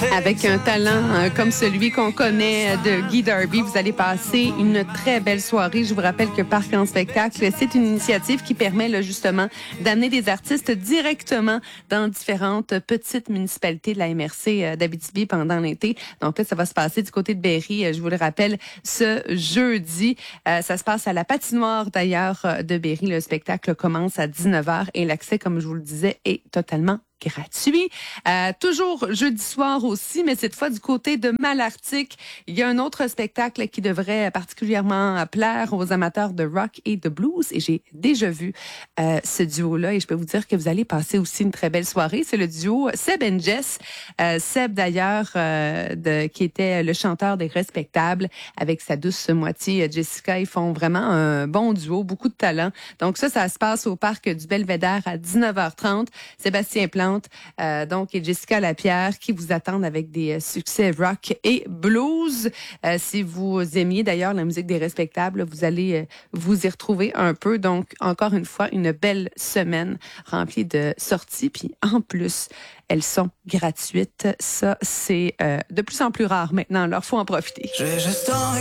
Avec un talent comme celui qu'on connaît de Guy Darby, vous allez passer une très belle soirée. Je vous rappelle que Parc en spectacle, c'est une initiative qui permet là, justement d'amener des artistes directement dans différentes petites municipalités de la MRC d'Abitibi pendant l'été. Donc là, ça va se passer du côté de Berry, je vous le rappelle, ce jeudi. Ça se passe à la patinoire d'ailleurs de Berry. Le spectacle commence à 19h et l'accès, comme je vous le disais, est totalement gratuit. Toujours jeudi soir aussi, mais cette fois du côté de Malartic. Il y a un autre spectacle qui devrait particulièrement plaire aux amateurs de rock et de blues. Et j'ai déjà vu ce duo-là et je peux vous dire que vous allez passer aussi une très belle soirée. C'est le duo Seb and Jess. Seb d'ailleurs, qui était le chanteur des Respectables avec sa douce moitié Jessica. Ils font vraiment un bon duo, beaucoup de talent. Donc ça se passe au parc du Belvédère à 19h30. Sébastien Plante donc et Jessica Lapierre qui vous attendent avec des succès rock et blues. Si vous aimiez d'ailleurs la musique des Respectables, vous allez vous y retrouver un peu. Donc encore une fois, une belle semaine remplie de sorties. Puis en plus, elles sont gratuites. Ça, c'est de plus en plus rare maintenant. Alors, faut en profiter.